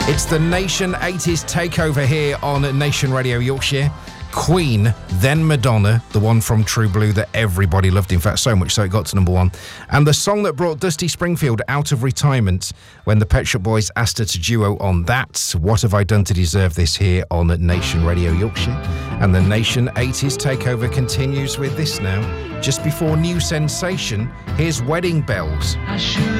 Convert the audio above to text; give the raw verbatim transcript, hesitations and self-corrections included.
It's the Nation eighties takeover here on Nation Radio Yorkshire. Queen, then Madonna, the one from True Blue that everybody loved, in fact so much so it got to number one, and the song that brought Dusty Springfield out of retirement when the Pet Shop Boys asked her to duo on that. What Have I Done to Deserve This here on Nation Radio Yorkshire. And the Nation eighties takeover continues with this now. Just before New Sensation, here's Wedding Bells. I should